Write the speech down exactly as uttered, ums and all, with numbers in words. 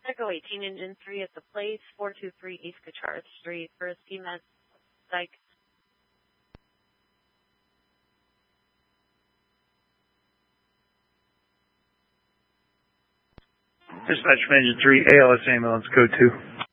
Echo eighteen, Engine three at the place, four two three East Gutierrez Street, for a C M E D psych. Dispatch from Engine three, A L S ambulance, code two.